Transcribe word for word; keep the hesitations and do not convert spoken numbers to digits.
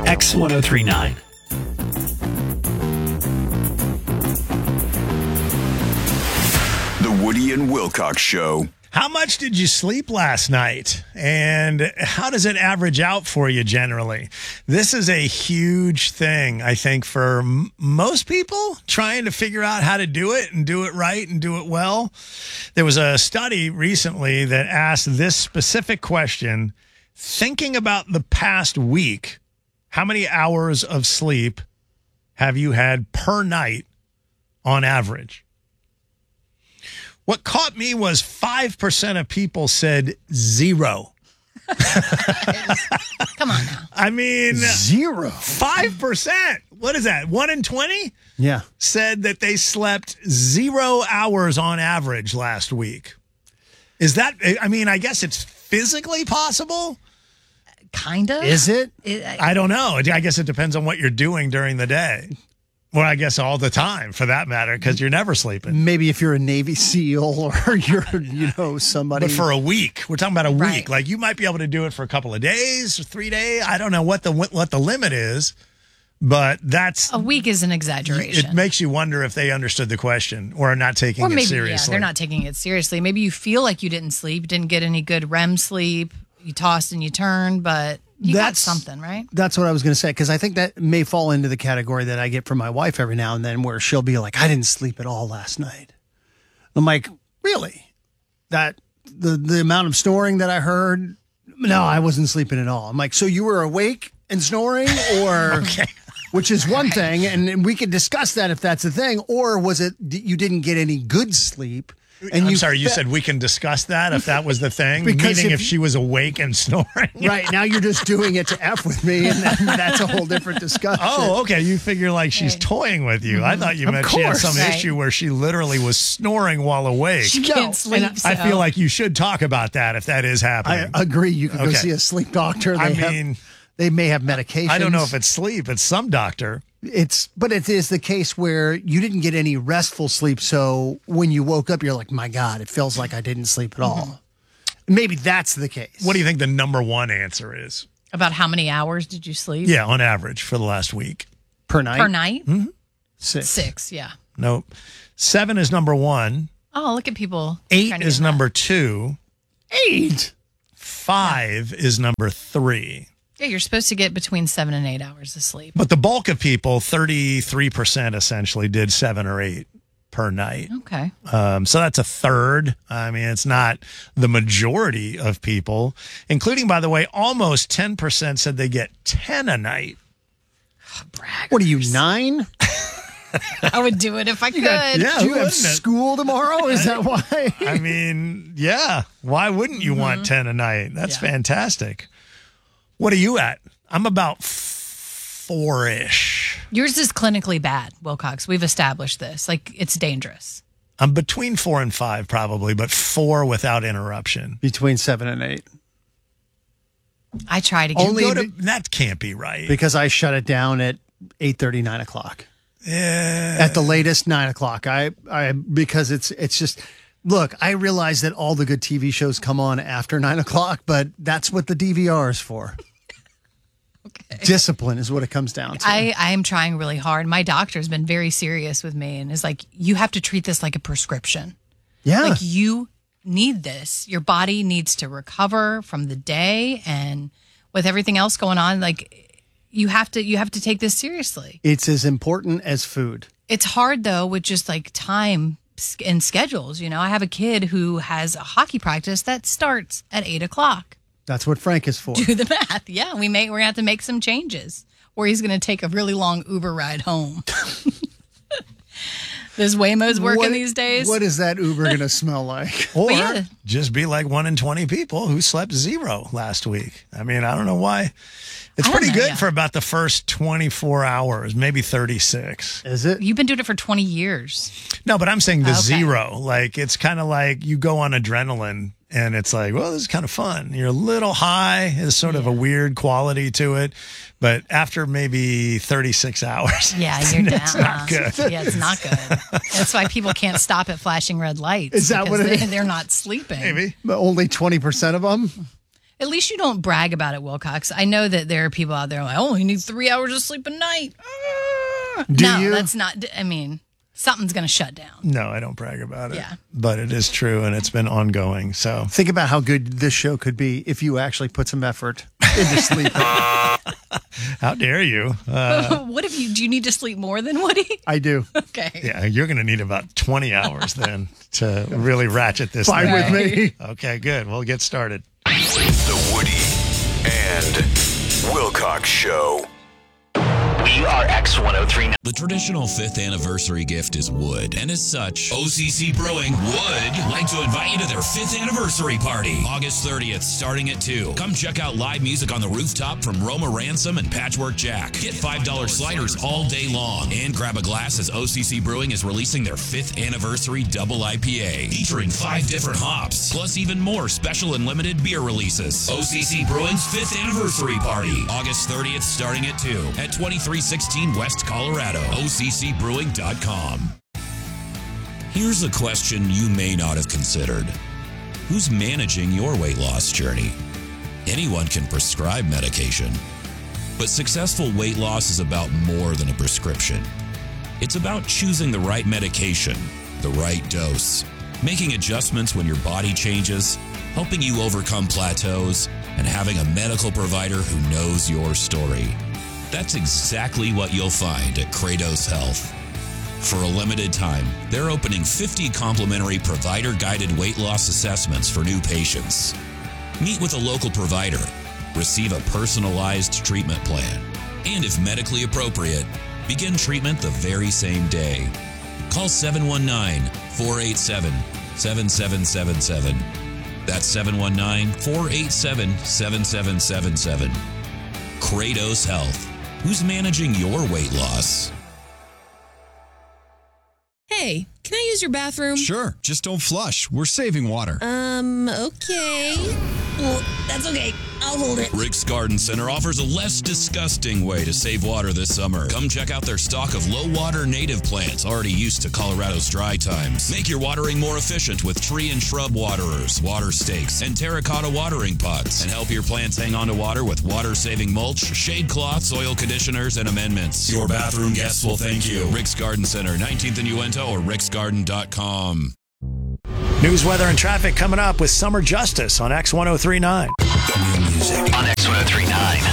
X ten thirty-nine. The Woody and Wilcox Show. How much did you sleep last night? And how does it average out for you generally? This is a huge thing, I think, for m- most people trying to figure out how to do it and do it right and do it well. There was a study recently that asked this specific question: thinking about the past week, how many hours of sleep have you had per night on average? What caught me was five percent of people said zero. Come on now. I mean, Zero. five percent. What is that? one in twenty Yeah. said that they slept zero hours on average last week. Is that, I mean, I guess it's physically possible. Kind of. Is it? It- I- I don't know. I guess it depends on what you're doing during the day. Well, I guess all the time, for that matter, because you're never sleeping. Maybe if you're a Navy SEAL or you're, you know, somebody. But for a week, we're talking about a Right. week. Like, you might be able to do it for a couple of days or three days. I don't know what the what the limit is, but that's a week is an exaggeration. it. Makes you wonder if they understood the question or are not taking or maybe it yeah, seriously. they're not taking it seriously. Maybe you feel like you didn't sleep, didn't get any good R E M sleep. You tossed and you turned, but you got That's- something, right? That's what I was going to say, because I think that may fall into the category that I get from my wife every now and then, where she'll be like, I didn't sleep at all last night. I'm like, really? That the the amount of snoring that I heard? No, I wasn't sleeping at all. I'm like, so you were awake and snoring, or Okay. which is one thing, and we could discuss that if that's the thing, or was it that you didn't get any good sleep? And I'm you sorry, you fe- said we can discuss that if that was the thing, Because meaning if if you- she was awake and snoring. right now you're just doing it to F with me, and then that's a whole different discussion. Oh, okay. You figure like she's Right. toying with you. I thought you Of meant she had course. some Right. issue where she literally was snoring while awake. She No, can't sleep. and so. I feel like you should talk about that if that is I happening. agree. You can go Okay. see a sleep doctor. They I have, mean, they may have medications. I don't know if it's sleep. It's some doctor. it's, but it is the case where you didn't get any restful sleep. So when you woke up, you're like, my God, it feels like I didn't sleep at all. Maybe that's the case. What do you think the number one answer is? about how many hours did you sleep? Yeah, on average for the last week. per night? Per night? Six. Six, yeah. Nope. Seven is number one. Oh, look at people. Eight trying to is get that. number two. Eight. Five is number three. Yeah, you're supposed to get between seven and eight hours of sleep. But the bulk of people, thirty-three percent essentially, did seven or eight per night. Okay. Um, so that's a third. I mean, it's not the majority of people, including, by the way, almost ten percent said they get ten a night. Brag. What are you, nine? I would do it if I could. Yeah, Do you who have wouldn't it? school tomorrow? Is that why? I mean, yeah. Why wouldn't you want ten a night? That's Yeah. fantastic. What are you at? I'm about four-ish. Yours is clinically bad, Wilcox. We've established this. Like, it's dangerous. I'm between four and five probably, but four without interruption. Between seven and eight. I try to get Only Go to, be- that can't be right. Because I shut it down at eight thirty, nine o'clock. Yeah. At the latest, nine o'clock. I, I, because it's, it's just, look, I realize that all the good T V shows come on after nine o'clock, but that's what the D V R is for. Okay. Discipline is what it comes down to. I, I am trying really hard. My doctor's been very serious with me and is like, you have to treat this like a prescription. yeah. Like, you need this. Your body needs to recover from the day, and with everything else going on, like, you have to you have to take this seriously. It's as important as food. It's hard though with just like time s- and schedules. You know, I have a kid who has a hockey practice that starts at eight o'clock. That's what Frank is for. Do the math. Yeah, we may we're gonna have to make some changes, or he's gonna take a really long Uber ride home. This Waymo's working What- these days. What is that Uber going to smell like? Or Well, yeah. just be like one in twenty people who slept zero last week. I mean, I don't know why. It's I don't pretty know, good yeah. for about the first twenty-four hours, maybe thirty-six. Is it? You've been doing it for twenty years. No, but I'm saying the Okay. zero. Like, it's kind of like you go on adrenaline and it's like, well, this is kind of fun. You're a little high. There's sort of a weird quality to it. But after maybe thirty-six hours, Yeah, you're down. it's not good. Yeah, it's not good. That's why people can't stop at flashing red lights. Is that because what it they, is? They're not sleeping. Maybe. But only twenty percent of them? At least you don't brag about it, Wilcox. I know that there are people out there like, oh, you need three hours of sleep a night. Ah. Do no, you? that's not, I mean, something's going to shut down. No, I don't brag about it. Yeah. But it is true, and it's been ongoing. So Think about how good this show could be if you actually put some effort into sleep. how dare you? Uh, What if you, do you need to sleep more than Woody? I do. Okay. yeah, you're going to need about twenty hours then to really ratchet this Fine thing. with me. Okay, good. We'll get started. The Woody and Wilcox Show. We are X one oh three. The traditional fifth anniversary gift is wood, and as such, O C C Brewing would like to invite you to their fifth anniversary party, August thirtieth, starting at two. Come check out live music on the rooftop from Roma Ransom and Patchwork Jack. Get five dollar sliders all day long, and grab a glass as O C C Brewing is releasing their fifth anniversary double I P A, featuring five different hops, plus even more special and limited beer releases. O C C Brewing's fifth anniversary party, August thirtieth, starting at two, at twenty-three sixteen West Colorado, O C C brewing dot com. Here's a question you may not have considered. Who's managing your weight loss journey? Anyone can prescribe medication, but successful weight loss is about more than a prescription. It's about choosing the right medication, the right dose, making adjustments when your body changes, helping you overcome plateaus, and having a medical provider who knows your story. That's exactly what you'll find at Kratos Health. For a limited time, they're opening fifty complimentary provider-guided weight loss assessments for new patients. Meet with a local provider, receive a personalized treatment plan, and if medically appropriate, begin treatment the very same day. Call seven one nine, four eight seven, seven seven seven seven. That's seven one nine, four eight seven, seven seven seven seven. Kratos Health. Who's managing your weight loss? Hey, can I use your bathroom? Sure, just don't flush. We're saving water. Um, okay. Well, that's okay. I'll hold it. Rick's Garden Center offers a less disgusting way to save water this summer. Come check out their stock of low-water native plants already used to Colorado's dry times. Make your watering more efficient with tree and shrub waterers, water stakes, and terracotta watering pots. And help your plants hang on to water with water-saving mulch, shade cloths, oil conditioners, and amendments. Your bathroom guests will thank you. Rick's Garden Center, nineteenth and Uinta, or ricks garden dot com. News, weather, and traffic coming up with Summer Justice on X ten thirty-nine. On X one oh three point nine.